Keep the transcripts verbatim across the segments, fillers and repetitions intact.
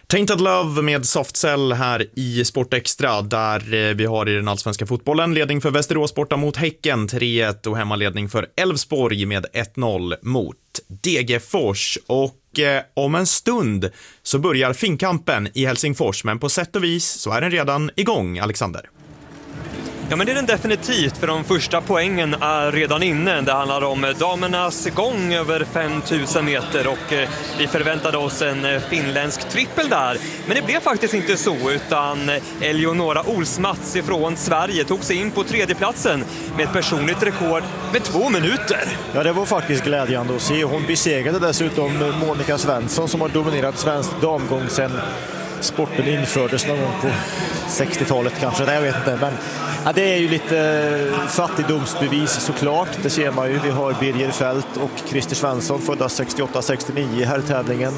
Tainted Love med Softcell här i Sport Extra, där vi har i den allsvenska fotbollen ledning för Västerås borta mot Häcken tre ett och hemmaledning för Elfsborg med ett noll mot Degerfors. Och eh, om en stund så börjar finkampen i Helsingfors, men på sätt och vis så är den redan igång, Alexander. Ja, men det är den definitivt, för de första poängen är redan inne. Det handlar om damernas gång över fem tusen meter och eh, vi förväntade oss en eh, finländsk trippel där. Men det blev faktiskt inte så, utan Eleonora Olsmats ifrån Sverige tog sig in på tredjeplatsen med ett personligt rekord med två minuter. Ja, det var faktiskt glädjande att se. Hon besegrade dessutom Monica Svensson som har dominerat svensk damgång sedan sporten infördes någon gång på sextiotalet kanske, det jag vet inte, men ja, det är ju lite fattigdomsbevis såklart, det ser man ju. Vi har Birger Fält och Christer Svensson födda sextioåtta sextionio i här tävlingen,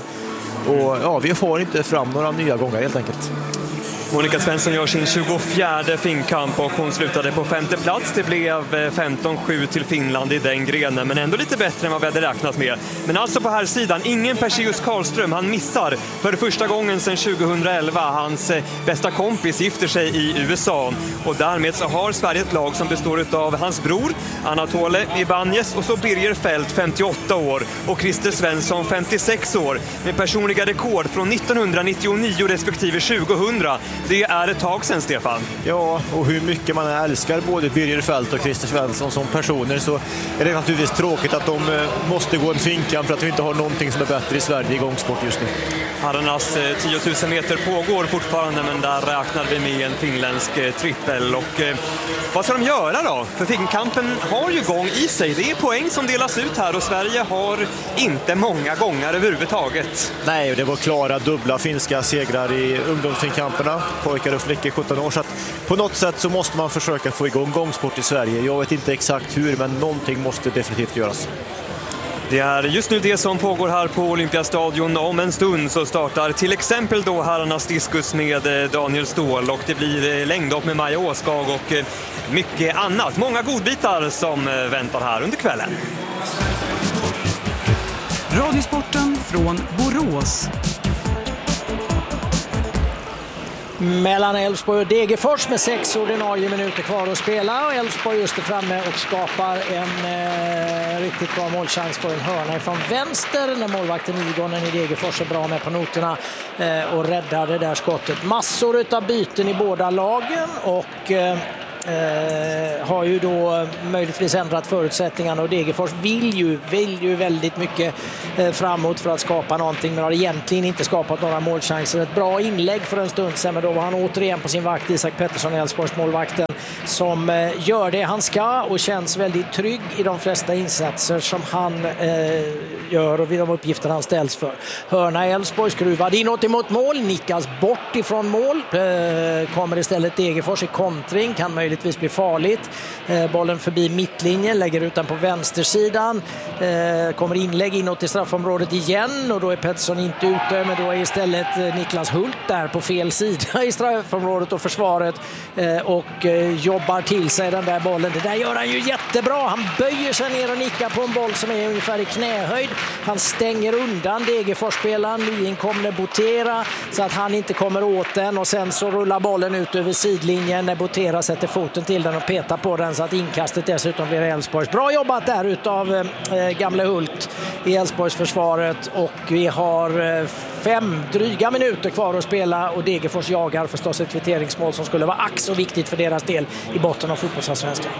och ja, vi får inte fram några nya gånger helt enkelt. Monica Svensson gör sin tjugofjärde finkamp och hon slutade på femte plats. Det blev femton sju till Finland i den grenen, men ändå lite bättre än vad vi hade räknat med. Men alltså på här sidan, ingen Perseus Karlström. Han missar för första gången sedan tjugohundraelva. Hans bästa kompis gifter sig i U S A. Och därmed så har Sverige ett lag som består av hans bror Anatole Ibanez och så Birger Fält, femtioåtta år, och Christer Svensson, femtiosex år, med personliga rekord från nittonhundranittionio respektive tjugohundra. Det är ett tag sedan, Stefan. Ja, och hur mycket man älskar både Birger Fält och Christer Svensson som personer, så är det naturligtvis tråkigt att de måste gå en finkan för att vi inte har någonting som är bättre i Sverige i gångsport just nu. Herrarnas tio tusen meter pågår fortfarande, men där räknar vi med en finländsk trippel. Och eh, vad ska de göra då? För finkampen har ju gång i sig. Det är poäng som delas ut här och Sverige har inte många gånger överhuvudtaget. Nej, det var klara dubbla finska segrar i ungdomsfinkamperna, pojkar och flickor sjutton år, så att på något sätt så måste man försöka få igång gångsport i Sverige. Jag vet inte exakt hur, men någonting måste definitivt göras. Det är just nu det som pågår här på Olympiastadion. Om en stund så startar till exempel då herrarnas diskus med Daniel Ståhl, och det blir längdhopp med Maja Åskag och mycket annat. Många godbitar som väntar här under kvällen. Radiosporten från Borås. Mellan Elfsborg och Degerfors med sex ordinarie minuter kvar att spela, och Elfsborg just är framme och skapar en eh, riktigt bra målchans för en hörna ifrån vänster när målvakten Igonen i Degerfors är bra med på noterna eh, och räddar det där skottet. Massor av byten i båda lagen och eh, Eh, har ju då möjligtvis ändrat förutsättningarna, och Degerfors vill ju, vill ju väldigt mycket eh, framåt för att skapa någonting, men har egentligen inte skapat några målchanser. Ett bra inlägg för en stund sedan, men då var han återigen på sin vakt, Isak Pettersson, Elfsborgs målvakten, som eh, gör det han ska och känns väldigt trygg i de flesta insatser som han eh, gör och vid de uppgifter han ställs för. Hörna Elfsborg skruvad inåt emot mål, nickas bort ifrån mål, eh, kommer istället Degerfors i kontring, kan möjligtvis blir farligt. Eh, bollen förbi mittlinjen, lägger ut den på vänstersidan. Eh, kommer inlägg inåt i straffområdet igen, och då är Pettersson inte ute, men då är istället eh, Niklas Hult där på fel sida i straffområdet och försvaret eh, och eh, jobbar till sig den där bollen. Det där gör han ju jättebra. Han böjer sig ner och nickar på en boll som är ungefär i knähöjd. Han stänger undan Degerfors-spelaren, nyinkomne Botera, så att han inte kommer åt den, och sen så rullar bollen ut över sidlinjen när Botera sätter foten till den och petar på den, så att inkastet dessutom blir Elfsborgs. Bra jobbat där utav eh, gamle Hult i Elfsborgs försvaret, och vi har eh, fem dryga minuter kvar att spela, och Degerfors jagar förstås ett kvitteringsmål som skulle vara ack så viktigt för deras del i botten av fotbollsallsvenskan.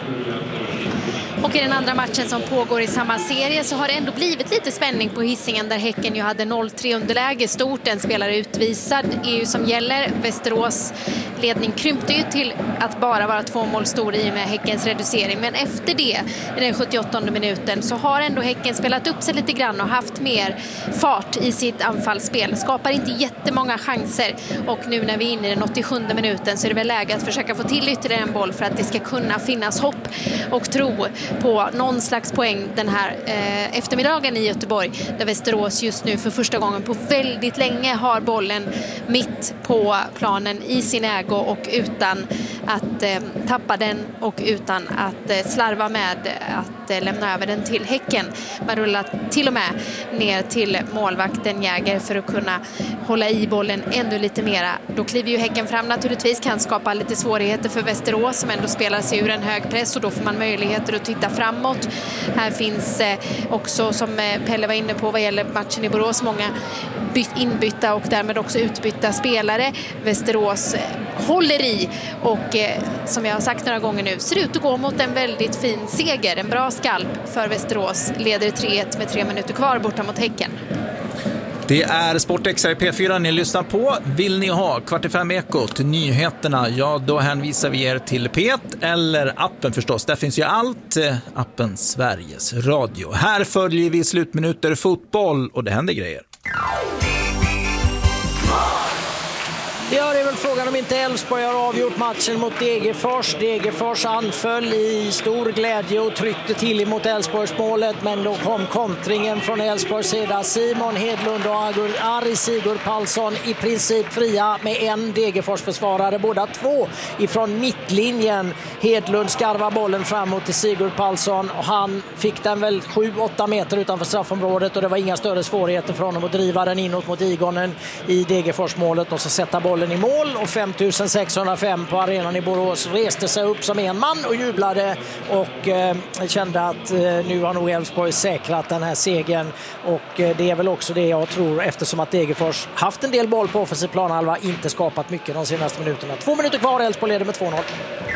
Och i den andra matchen som pågår i samma serie så har det ändå blivit lite spänning på Hisingen, där Häcken ju hade noll tre underläge stort. En spelare utvisad är ju som gäller. Västerås ledning krympte ju till att bara vara två mål stor i och med Häckens reducering. Men efter det, i den sjuttioåttonde minuten, så har ändå Häcken spelat upp sig lite grann och haft mer fart i sitt anfallsspel. Skapar inte jättemånga chanser, och nu när vi är inne i den åttiosjunde minuten så är det väl läge att försöka få till ytterligare en boll för att det ska kunna finnas hopp och tro på någon slags poäng den här eh, eftermiddagen i Göteborg, där Västerås just nu för första gången på väldigt länge har bollen mitt på planen i sin ägo och utan att eh, tappa den och utan att eh, slarva med att eh, lämna över den till Häcken. Man rullar till och med ner till målvakten Jäger för att kunna hålla i bollen ännu lite mera. Då kliver ju Häcken fram naturligtvis, kan skapa lite svårigheter för Västerås som ändå spelar sig ur en hög press, och då får man möjligheter att titta framåt. Här finns eh, också, som eh, Pelle var inne på vad gäller matchen i Borås, många byt, inbytta och därmed också utbytta spelare. Västerås eh, håller i och eh, som jag har sagt några gånger nu, ser ut att gå mot en väldigt fin seger. En bra skalp för Västerås, leder tre ett med tre minuter kvar borta mot Häcken. Det är Sportextra i P fyra ni lyssnar på. Vill ni ha kvart i fem ekot, nyheterna, ja då hänvisar vi er till P ett eller appen förstås. Där finns ju allt, appen Sveriges Radio. Här följer vi slutminuter fotboll och det händer grejer. Ja, det är väl frågan om inte Elfsborg har avgjort matchen mot Degerfors. Degerfors anföll i stor glädje och tryckte till emot Elfsborgs målet, men då kom kontringen från Elfsborgs sida. Simon Hedlund och Ari Sigurd-Palsson i princip fria med en Degerfors-försvarare, båda två ifrån mittlinjen. Hedlund skarvar bollen framåt till Sigurd-Palsson och han fick den väl sju åtta meter utanför straffområdet och det var inga större svårigheter för honom att driva den inåt mot Igonen i Degerfors-målet och så sätta bollen i mål. Och fem tusen sexhundrafem på arenan i Borås reste sig upp som en man och jublade och eh, kände att eh, nu har nog Elfsborg säkrat den här segern, och eh, det är väl också det jag tror, eftersom att Degerfors haft en del boll på offensiv planhalva, inte skapat mycket de senaste minuterna. Två minuter kvar, Elfsborg leder med två noll.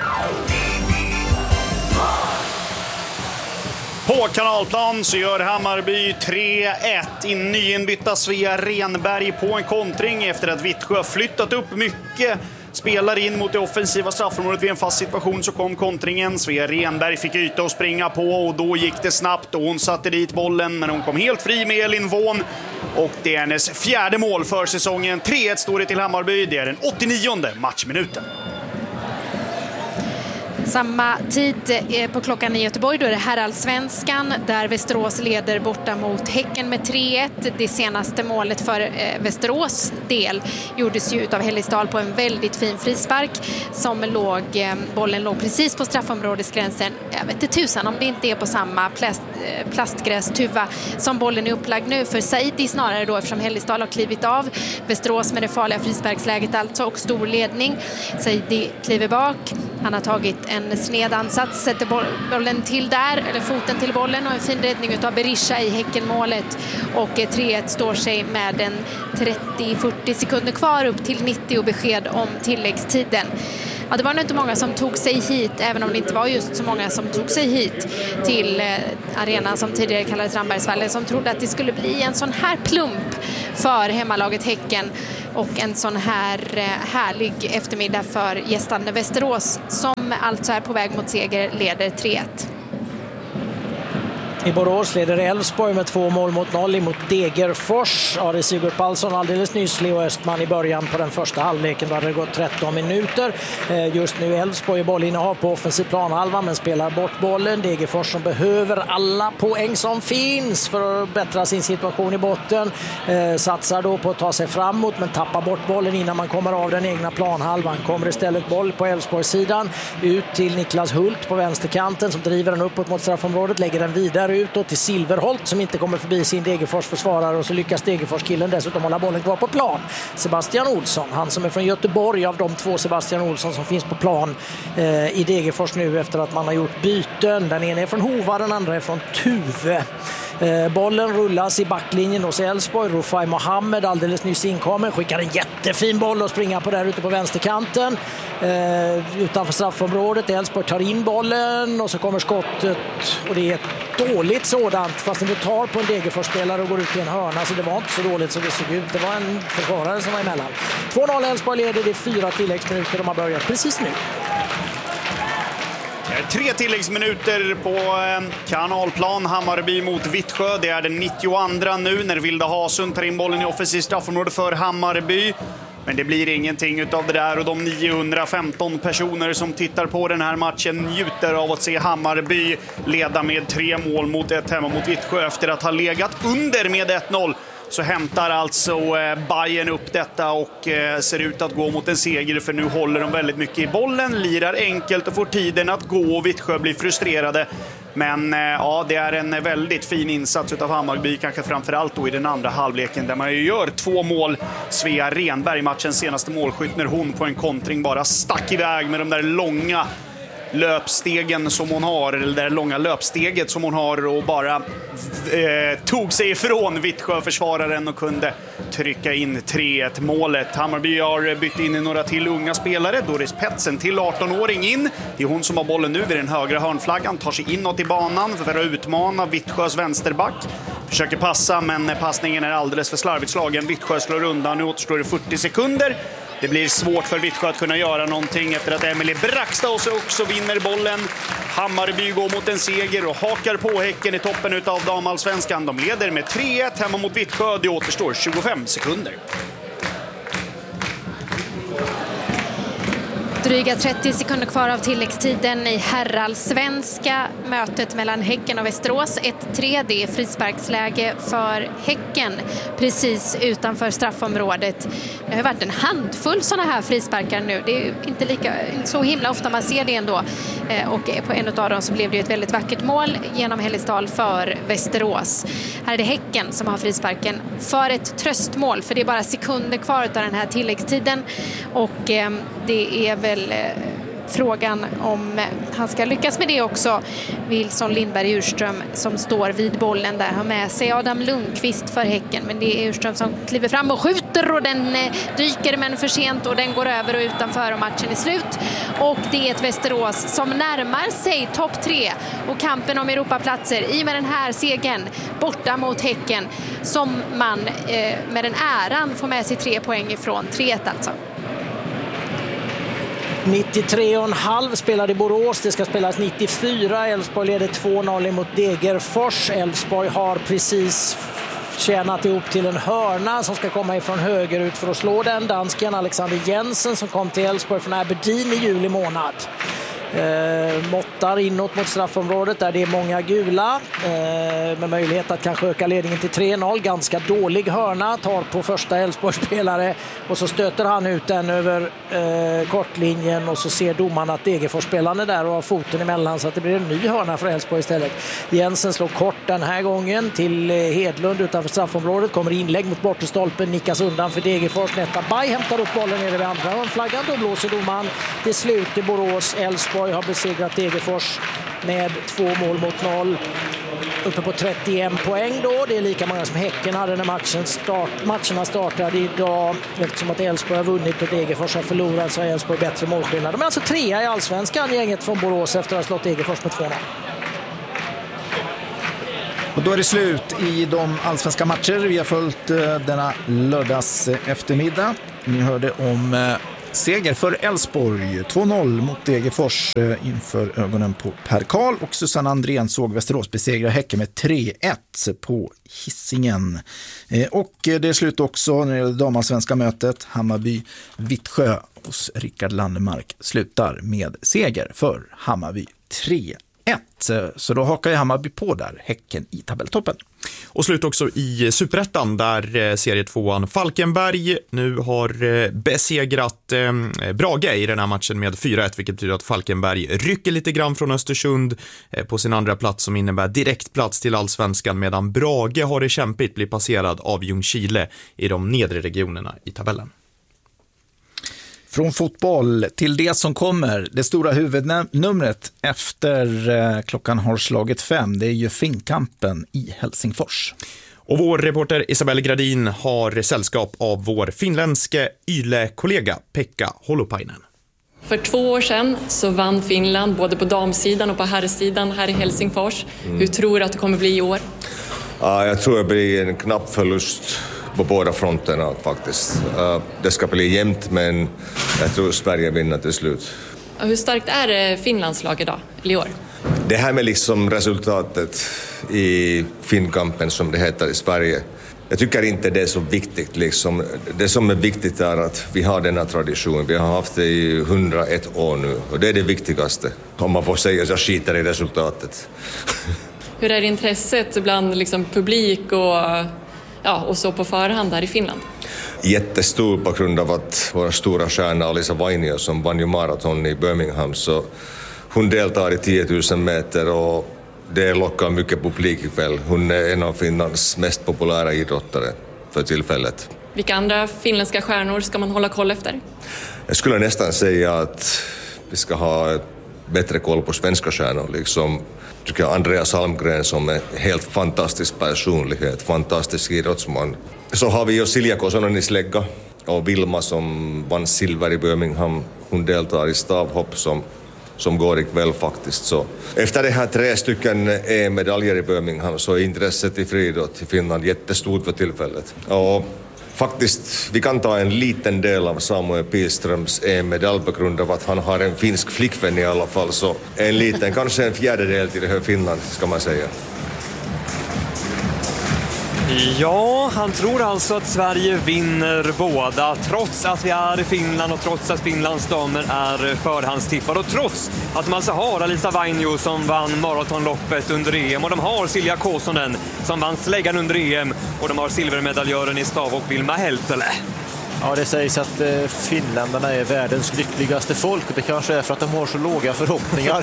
På Kanalplan så gör Hammarby tre ett. In nyinbytta Svea Renberg på en kontring efter att Vittsjö flyttat upp mycket. Spelar in mot det offensiva straffområdet vid en fast situation, så kom kontringen. Svea Renberg fick yta och springa på och då gick det snabbt och hon satte dit bollen, men hon kom helt fri med Elin Vån. Och det är hennes fjärde mål för säsongen. tre ett står det till Hammarby. Det är den åttionionde matchminuten. Samma tid på klockan i Göteborg, då är det herrallsvenskan där Västerås leder borta mot Häcken med tre ett. Det senaste målet för Västerås del gjordes ju av Hellisdal på en väldigt fin frispark som låg, bollen låg precis på straffområdesgränsen. Jag vet inte tusan om det inte är på samma plast, plastgrästuva som bollen är upplagd nu för Saidi snarare då, eftersom Hellisdal har klivit av. Västerås med det farliga frisparksläget alltså och stor ledning. Saidi kliver bak. Han har tagit en sned ansats, sätter bollen till där, eller foten till bollen, och en fin räddning utav Berisha i Häckenmålet. Och tre ett står sig med en trettio till fyrtio sekunder kvar upp till nittio och besked om tilläggstiden. Ja, det var nog inte många som tog sig hit, även om det inte var just så många som tog sig hit till eh, arenan som tidigare kallades Rambergsvallen, som trodde att det skulle bli en sån här plump för hemmalaget Häcken och en sån här eh, härlig eftermiddag för gästande Västerås, som alltså är på väg mot seger, leder tre ett. I Borås leder Elfsborg med två mål mot noll emot Degerfors. Ari Sigurd-Palsson alldeles nyss, Leo Östman i början på den första halvleken. Då hade det gått tretton minuter. Just nu Elfsborg i bollinnehav på offensiv planhalva, men spelar bort bollen. Degerfors som behöver alla poäng som finns för att bättra sin situation i botten. Satsar då på att ta sig framåt, men tappar bort bollen innan man kommer av den egna planhalvan. Kommer istället boll på Elfsborgs sidan ut till Niklas Hult på vänsterkanten som driver den uppåt mot straffområdet, lägger den vidare utåt till Silverholt som inte kommer förbi sin Degerfors försvarare, och så lyckas Degerfors-killen dessutom hålla bollen kvar på plan. Sebastian Olsson, han som är från Göteborg av de två Sebastian Olsson som finns på plan eh, i Degerfors nu efter att man har gjort byten. Den ena är från Hova, den andra är från Tuve. Eh, bollen rullas i backlinjen hos Elfsborg. Rufai Mohammed alldeles nyss inkommen, skickar en jättefin boll och springer på där ute på vänsterkanten eh, utanför straffområdet. Elfsborg tar in bollen och så kommer skottet, och det är ett dåligt sådant, fast det tar på en Degerfors-spelare och går ut i en hörna, så det var inte så dåligt så det såg ut. Det var en försvarare som var emellan. två noll Elfsborg leder, det är fyra tilläggsminuter, de har börjat precis nu. Tre tilläggsminuter på Kanalplan. Hammarby mot Vittsjö. Det är den nittioandra nu när Vilda Hasund tar in bollen i offensiv straffområde för Hammarby. Men det blir ingenting utav det där, och de niohundrafemton personer som tittar på den här matchen njuter av att se Hammarby leda med tre mål mot ett hemma mot Vittsjö efter att ha legat under med ett noll så hämtar alltså Bayern upp detta och ser ut att gå mot en seger, för nu håller de väldigt mycket i bollen, lirar enkelt och får tiden att gå och Vittsjö blir frustrerade. Men ja, det är en väldigt fin insats av Hammarby, kanske framförallt då i den andra halvleken där man ju gör två mål. Svea Renberg, matchens senaste målskytt, när hon på en kontring bara stack iväg med de där långa löpstegen som hon har, eller det där långa löpsteget som hon har, och bara eh, tog sig ifrån Vittsjö-försvararen och kunde trycka in tre ett målet. Hammarby har bytt in några till unga spelare. Doris Petsen till arton-åring in. Det är hon som har bollen nu vid den högra hörnflaggan, tar sig inåt i banan för att utmana Vittsjös vänsterback. Försöker passa, men passningen är alldeles för slarvigt slagen. Vittsjö slår undan, nu återstår det fyrtio sekunder. Det blir svårt för Vittsjö att kunna göra någonting efter att Emily Braxtaus också vinner bollen. Hammarby går mot en seger och hakar på Häcken i toppen av damallsvenskan. De leder med tre ett hemma mot Vittsjö. Det återstår tjugofem sekunder. Dryga trettio sekunder kvar av tilläggstiden i herrallsvenska. Mötet mellan Häcken och Västerås ett tre. Det är frisparksläge för Häcken precis utanför straffområdet. Det har varit en handfull sådana här frisparkar nu. Det är inte lika, så himla ofta man ser det ändå. Och på en av dem så blev det ett väldigt vackert mål genom Hellesdal för Västerås. Här är det Häcken som har frisparken för ett tröstmål, för det är bara sekunder kvar av den här tilläggstiden. Och det är väl frågan om han ska lyckas med det också. Wilson Lindberg Urström som står vid bollen där har med sig Adam Lundqvist för Häcken, men det är Urström som kliver fram och skjuter, och den dyker men för sent och den går över och utanför och matchen är slut. Och det är ett Västerås som närmar sig topp tre och kampen om Europaplatser i med den här segern borta mot Häcken, som man eh, med den äran får med sig tre poäng ifrån. tre ett alltså. nittiotre och en halv spelade i Borås. Det ska spelas nittiofyra. Elfsborg leder två noll mot Degerfors. Elfsborg har precis tjänat ihop till en hörna som ska komma ifrån höger ut för att slå den. Dansken Alexander Jensen som kom till Elfsborg från Aberdeen i juli månad. Eh, måttar inåt mot straffområdet där det är många gula, eh, med möjlighet att kanske öka ledningen till tre noll. Ganska dålig hörna, tar på första Elfsborgsspelare och så stöter han ut den över eh, kortlinjen, och så ser domaren att Degerfors-spelarna där och har foten emellan, så att det blir en ny hörna för Elfsborg istället. Jensen slår kort den här gången till eh, Hedlund utanför straffområdet, kommer inlägg mot bortestolpen, nickas undan för Degerfors. Netta Bay hämtar upp bollen nere vid andra hörnflaggan, då blåser domaren till slut i Borås. Elfsborg har besegrat Degerfors med två mål mot noll. Uppe på trettioen poäng då. Det är lika många som Häcken hade när matchen start, matcherna startade idag. Eftersom att Elfsborg har vunnit och Degerfors har förlorat så har Elfsborg bättre målskillnad. De är alltså trea i allsvenskan, gänget från Borås, efter att ha slått Degerfors med två noll. Och då är det slut i de allsvenska matcher. Vi har följt denna lördags eftermiddag. Ni hörde om seger för Elfsborg, två noll mot Degerfors inför ögonen på Per Karl, och Susanne Andrén såg Västerås besegra Häcken med tre ett på Hisingen. Och det är slut också när det gäller damallsvenska mötet. Hammarby-Vittsjö hos Rickard Landemark slutar med seger för Hammarby tre ett. Så då hakar ju Hammarby på där, Häcken i tabelltoppen. Och slut också i Superettan där serietvåan Falkenberg nu har besegrat eh, Brage i den här matchen med fyra ett, vilket betyder att Falkenberg rycker lite grann från Östersund eh, på sin andra plats, som innebär direktplats till allsvenskan, medan Brage har det kämpigt, blir passerad av Ljungskile i de nedre regionerna i tabellen. Från fotboll till det som kommer, det stora huvudnumret efter eh, klockan har slagit fem, det är ju Finnkampen i Helsingfors. Och vår reporter Isabelle Gradin har sällskap av vår finländske Yle-kollega Pekka Holopainen. För två år sedan så vann Finland både på damsidan och på herrsidan här i Helsingfors. Mm. Hur tror du att det kommer bli i år? Ja, jag tror det blir en knapp förlust på båda fronterna faktiskt. Det ska bli jämnt, men jag tror Sverige vinner till slut. Hur starkt är Finlands lag idag, eller i år? Det här med liksom resultatet i Finnkampen, som det heter i Sverige, jag tycker inte det är så viktigt. Liksom. Det som är viktigt är att vi har denna tradition. Vi har haft det i hundraett år nu, och det är det viktigaste. Om man får säga så, jag skiter i resultatet. Hur är intresset bland liksom publik och ja, och så på förhand här i Finland? Jättestor på grund av att vår stora stjärna Alisa Vainio som vann ju maraton i Birmingham, så hon deltar i tio tusen meter och det lockar mycket publik ikväll. Hon är en av Finlands mest populära idrottare för tillfället. Vilka andra finländska stjärnor ska man hålla koll efter? Jag skulle nästan säga att vi ska ha bättre koll på svenska stjärnor. Liksom, tycker jag Andreas Almgren som är helt fantastisk personlighet, fantastisk idrottsman. Så har vi ju Silja Kosonen i slägga och Vilma som vann silver i Birmingham. Hon deltar i stavhopp som, som går ikväll faktiskt. Så efter det här tre stycken E M-medaljer i Birmingham så är intresset i friidrott i Finland jättestort för tillfället. Och faktiskt, vi kan ta en liten del av Samuel Pilströms E M-medalj på grund av att han har en finsk flickvän i alla fall. Så en liten, kanske en fjärdedel till det här Finland ska man säga. Ja, han tror alltså att Sverige vinner båda, trots att vi är i Finland och trots att Finlands damer är förhandstippade och trots att de alltså har Alisa Vainio som vann maratonloppet under E M och de har Silja Kosonen som vann släggan under E M och de har silvermedaljören i stavhopp Vilma Heltele. Ja, det sägs att eh, finländarna är världens lyckligaste folk. Det kanske är för att de har så låga förhoppningar.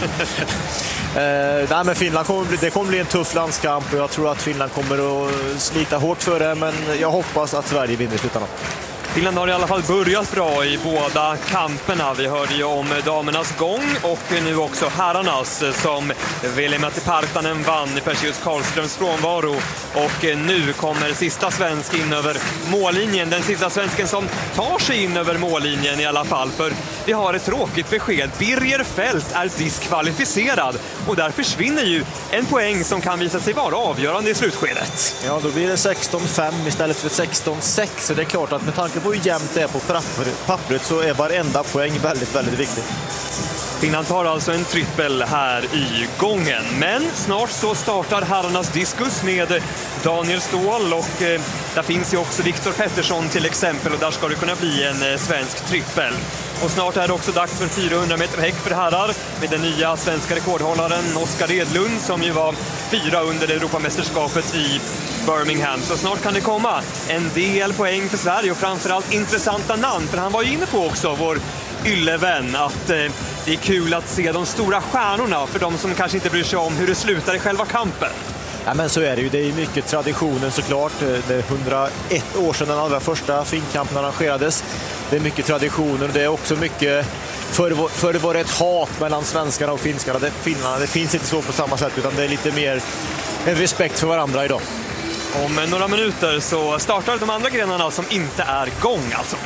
eh, nej, men Finland kommer, det kommer bli en tuff landskamp och jag tror att Finland kommer att slita hårt för det, men jag hoppas att Sverige vinner i slutändan. Finland har i alla fall börjat bra i båda kamperna. Vi hörde ju om damernas gång och nu också herrarnas som Veli-Matti Partanen vann i Perseus Karlströms frånvaro. Och nu kommer sista svensk in över mållinjen. Den sista svensken som tar sig in över mållinjen i alla fall. För vi har ett tråkigt besked. Birger Fält är diskvalificerad och där försvinner ju en poäng som kan visa sig vara avgörande i slutskedet. Ja, då blir det sexton fem istället för sexton sex. Så det är klart att med tanke på hur jämnt det är på pappret så är varenda poäng väldigt, väldigt viktig. Finland tar alltså en trippel här i gången. Men snart så startar herrarnas diskus med Daniel Ståhl och eh, där finns ju också Viktor Pettersson till exempel och där ska det kunna bli en eh, svensk trippel. Och snart är det också dags för fyrahundra meter häck för herrar med den nya svenska rekordhållaren Oskar Edlund som ju var fyra under Europamästerskapet i Birmingham. Så snart kan det komma en del poäng för Sverige och framförallt intressanta namn. För han var ju inne på också, vår yllevän, att eh, det är kul att se de stora stjärnorna för de som kanske inte bryr sig om hur det slutar i själva kampen. Ja, men så är det ju. Det är mycket traditionen såklart. Det är hundraett år sedan den allra första finkampen arrangerades. Det är mycket traditioner och det är också mycket för, för det var ett hat mellan svenskarna och finskarna. Det, finnarna, det finns inte så på samma sätt utan det är lite mer en respekt för varandra idag. Om några minuter så startar de andra grenarna som inte är igång alltså.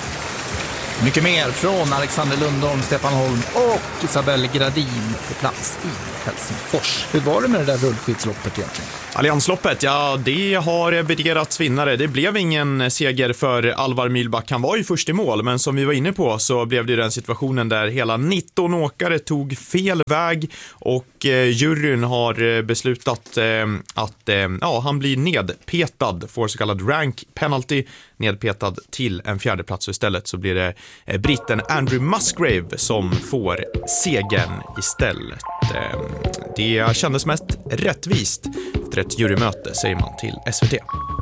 Mycket mer från Alexander Lundholm, Stefan Holm och Isabelle Gradin på plats i Helsingfors. Hur var det med det där rullskidsloppet egentligen? Alliansloppet, ja det har bedirats vinnare. Det blev ingen seger för Alvar Mylback. Han var ju först i mål, men som vi var inne på så blev det den situationen där hela nitton åkare tog fel väg och eh, juryn har beslutat eh, att eh, ja, han blir nedpetad, får så kallad rank penalty, nedpetad till en fjärde plats. Istället så blir det eh, britten Andrew Musgrave som får segern istället. Eh, det kändes mest rättvist efter ett jurymöte, säger man till S V T.